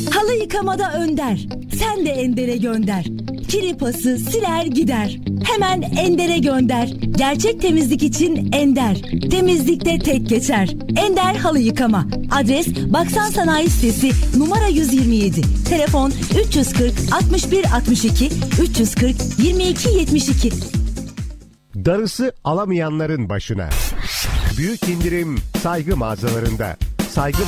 Halı yıkamada önder. Sen de Ender'e gönder. Kiri pası siler gider. Hemen Ender'e gönder. Gerçek temizlik için Ender. Temizlikte tek geçer. Ender Halı Yıkama. Adres Baksan Sanayi Sitesi, numara 127. Telefon 340 61 62 340 22 72. Darısı alamayanların başına. Büyük indirim Saygı mağazalarında. Saygı